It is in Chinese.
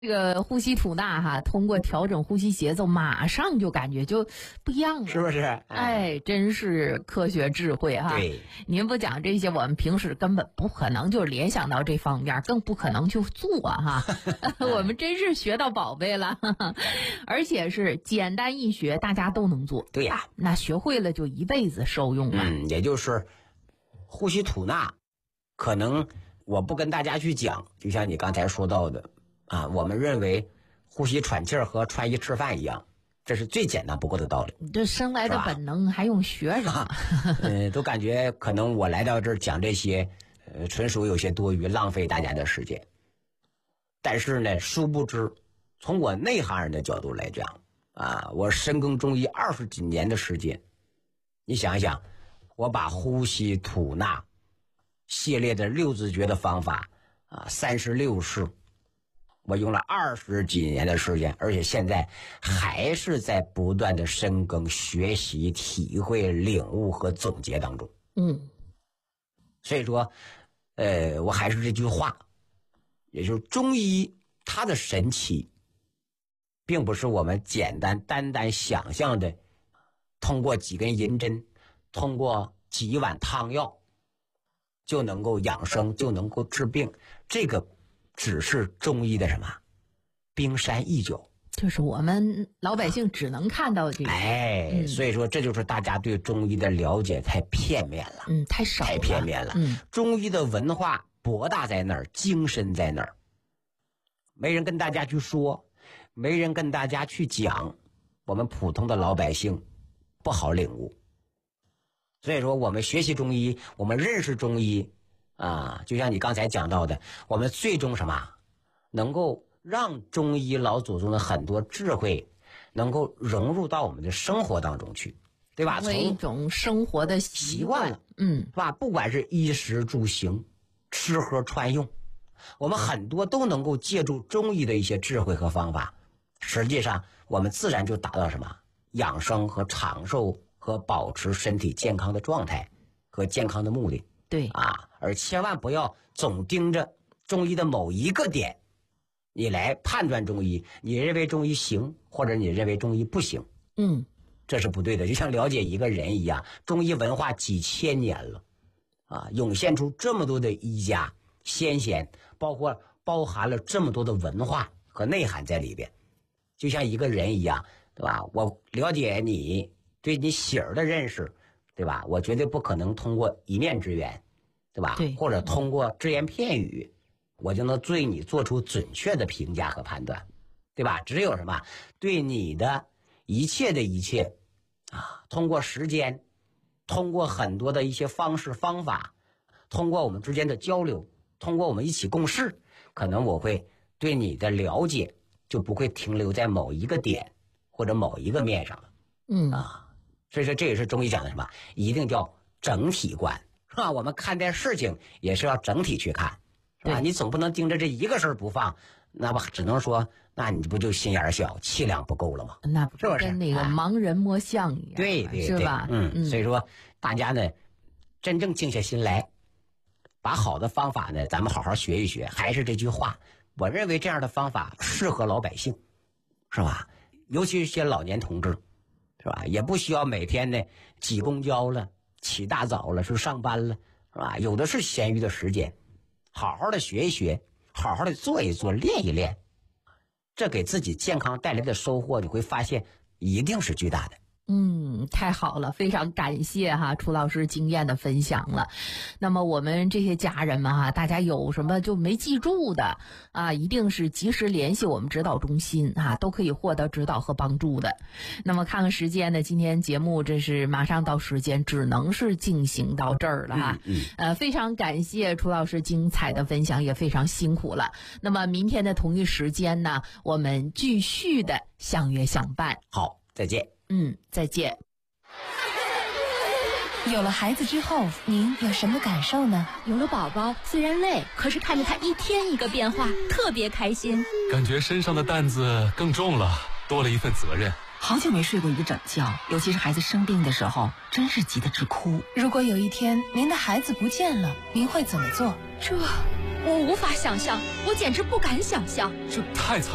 这个呼吸吐纳哈，通过调整呼吸节奏，马上就感觉就不一样了， 是不是？ 哎，真是科学智慧哈。 对， 您不讲这些，我们平时根本不可能就联想到这方面，更不可能去做哈。我们真是学到宝贝了，而且是简单易学，大家都能做。 对呀， 那学会了就一辈子受用了。 也就是呼吸吐纳，可能我不跟大家去讲，就像你刚才说到的。我们认为呼吸喘气儿和穿衣吃饭一样，这是最简单不过的道理。 这生来的本能还用学什么？ 都感觉可能我来到这儿讲这些，纯属有些多余，浪费大家的时间。但是呢，殊不知，从我内行人的角度来讲，我深耕中医20几年的时间，你想一想，我把呼吸吐纳系列的6字诀的方法36式。我用了20几年的时间，而且现在还是在不断的深耕、学习、体会、领悟和总结当中。所以说，我还是这句话，也就是中医它的神奇，并不是我们简单想象的，通过几根银针，通过几碗汤药，就能够养生，就能够治病。这个只是中医的什么冰山一角， 就是我们老百姓只能看到这个。 所以说这就是大家对中医的了解太片面了， 太少了， 太片面了。中医的文化博大在那儿，精深在那儿，没人跟大家去说，没人跟大家去讲，我们普通的老百姓不好领悟。所以说我们学习中医，我们认识中医就像你刚才讲到的，我们最终什么能够让中医老祖宗的很多智慧能够融入到我们的生活当中去，对吧？ 成为一种生活的习惯了， 是吧？不管是衣食住行、吃喝穿用，我们很多都能够借助中医的一些智慧和方法，实际上我们自然就达到什么养生和长寿和保持身体健康的状态和健康的目的。 对而千万不要总盯着中医的某一个点，你来判断中医，你认为中医行，或者你认为中医不行，这是不对的。就像了解一个人一样，中医文化几千年了涌现出这么多的医家先贤，包含了这么多的文化和内涵在里边。就像一个人一样，对吧？我了解你，对你喜儿的认识，对吧？我绝对不可能通过一面之缘，对吧？ 对， 或者通过只言片语，我就能对你做出准确的评价和判断，对吧？只有什么对你的一切的一切通过时间，通过很多的一些方式方法，通过我们之间的交流，通过我们一起共事，可能我会对你的了解就不会停留在某一个点或者某一个面上了。所以说这也是中医讲的什么，一定叫整体观，是吧？我们看待事情也是要整体去看，是吧？你总不能盯着这一个事儿不放，那不只能说，那你不就心眼小，气量不够了吗？ 那不是跟那个盲人摸象一样， 对， 是吧？ 所以说大家呢，真正静下心来，把好的方法呢，咱们好好学一学。还是这句话，我认为这样的方法适合老百姓，是吧？尤其是些老年同志，是吧？也不需要每天呢挤公交了，起大早了，是上班了，是吧？有的是闲余的时间，好好的学一学，好好的做一做，练一练，这给自己健康带来的收获，你会发现一定是巨大的。 太好了，非常感谢楚老师经验的分享了。那么我们这些家人们大家有什么就没记住的一定是及时联系我们指导中心都可以获得指导和帮助的。那么看看时间呢，今天节目这是马上到时间，只能是进行到这儿了非常感谢楚老师精彩的分享，也非常辛苦了。那么明天的同一时间呢，我们继续的相约相伴。 好，再见。 再见。 有了孩子之后，您有什么感受呢？ 有了宝宝虽然累，可是看着他一天一个变化，特别开心。 感觉身上的担子更重了，多了一份责任。 好久没睡过一个整觉，尤其是孩子生病的时候，真是急得直哭。如果有一天您的孩子不见了，您会怎么做？ 这我无法想象，我简直不敢想象。 这太惨了。